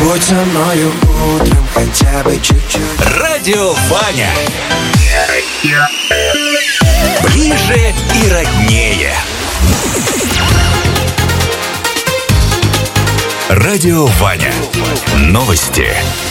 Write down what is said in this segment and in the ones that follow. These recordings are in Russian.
Будь со мною утром хотя бы чуть-чуть. Радио Ваня. Ближе и роднее. Радио Ваня. Новости.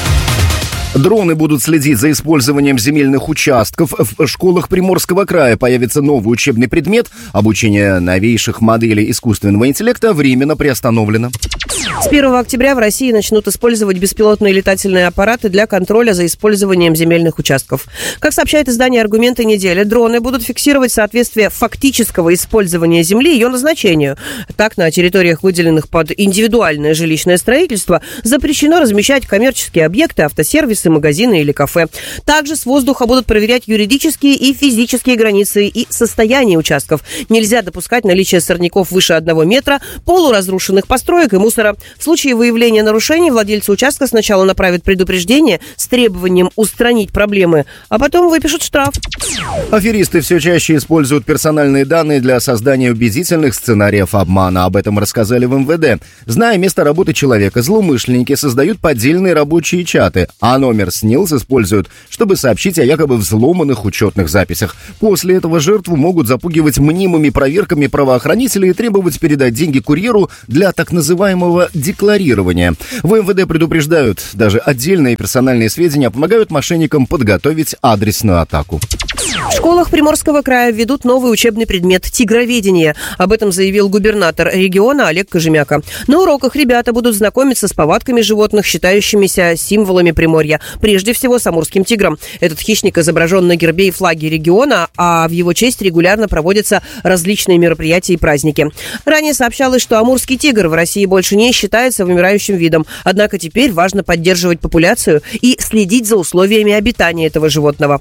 Дроны будут следить за использованием земельных участков. В школах Приморского края появится новый учебный предмет. Обучение новейших моделей искусственного интеллекта временно приостановлено. С 1 октября в России начнут использовать беспилотные летательные аппараты для контроля за использованием земельных участков. Как сообщает издание «Аргументы недели», дроны будут фиксировать соответствие фактического использования земли ее назначению. Так, на территориях, выделенных под индивидуальное жилищное строительство, запрещено размещать коммерческие объекты, автосервисы, магазины или кафе. Также с воздуха будут проверять юридические и физические границы и состояние участков. Нельзя допускать наличие сорняков выше 1 метра, полуразрушенных построек и мусора. В случае выявления нарушений владельцы участка сначала направят предупреждение с требованием устранить проблемы, а потом выпишут штраф. Аферисты все чаще используют персональные данные для создания убедительных сценариев обмана. Об этом рассказали в МВД. Зная место работы человека, злоумышленники создают поддельные рабочие чаты, а номер СНИЛС используют, чтобы сообщить о якобы взломанных учетных записях. После этого жертву могут запугивать мнимыми проверками правоохранителей и требовать передать деньги курьеру для так называемого декларирования. В МВД предупреждают, даже отдельные персональные сведения помогают мошенникам подготовить адресную атаку. В школах Приморского края введут новый учебный предмет «Тигроведение». Об этом заявил губернатор региона Олег Кожемяка. На уроках ребята будут знакомиться с повадками животных, считающимися символами Приморья. Прежде всего с амурским тигром. Этот хищник изображен на гербе и флаге региона, а в его честь регулярно проводятся различные мероприятия и праздники. Ранее сообщалось, что амурский тигр в России больше не считается вымирающим видом. Однако теперь важно поддерживать популяцию и следить за условиями обитания этого животного.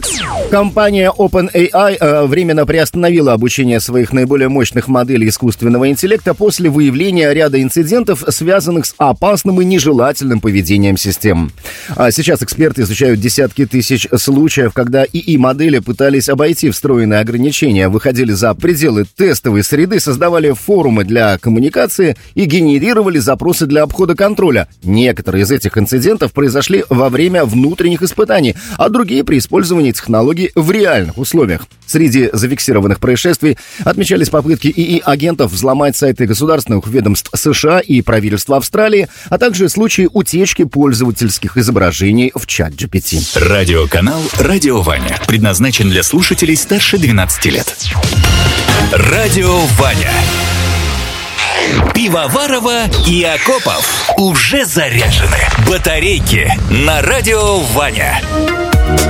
Компания OpenAI временно приостановила обучение своих наиболее мощных моделей искусственного интеллекта после выявления ряда инцидентов, связанных с опасным и нежелательным поведением систем. Сейчас эксперты изучают десятки тысяч случаев, когда ИИ-модели пытались обойти встроенные ограничения, выходили за пределы тестовой среды, создавали форумы для коммуникации и генерировали запросы для обхода контроля. Некоторые из этих инцидентов произошли во время внутренних испытаний, а другие при использовании технологий в реальных условиях. Среди зафиксированных происшествий отмечались попытки ИИ-агентов взломать сайты государственных ведомств США и правительства Австралии, а также случаи утечки пользовательских изображений в чат GPT. Радиоканал «Радио Ваня» предназначен для слушателей старше 12 лет. Радио Ваня. Пивоварова и Акопов уже заряжены. Батарейки на Радио Ваня.